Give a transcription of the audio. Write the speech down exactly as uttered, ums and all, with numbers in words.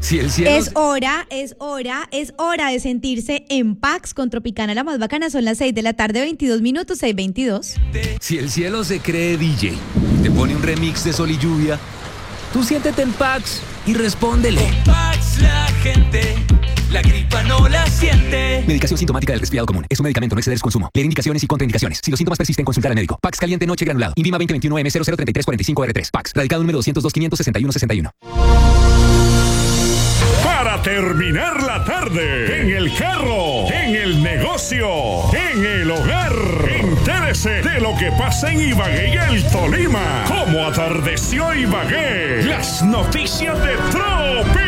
Si el cielo... Es hora, es hora, es hora de sentirse en Pax con Tropicana, la más bacana. Son las seis de la tarde, veintidós minutos, seis veintidós. Si el cielo se cree D J, te pone un remix de Sol y Lluvia, tú siéntete en Pax y respóndele. Con Pax la gente, la gripa no la siente. Medicación sintomática del resfriado común. Es un medicamento, no exceder su consumo. Leer indicaciones y contraindicaciones. Si los síntomas persisten, consultar al médico. Pax caliente noche granulado. Invima veinte veintiuno M cero cero treinta y tres cuarenta y cinco R tres. Pax. Radicado número doscientos dos, quinientos sesenta y uno, sesenta y uno. Para terminar la tarde, en el carro, en el negocio, en el hogar, entérese de lo que pasa en Ibagué y el Tolima. Cómo atardeció Ibagué. Las noticias de Tropi.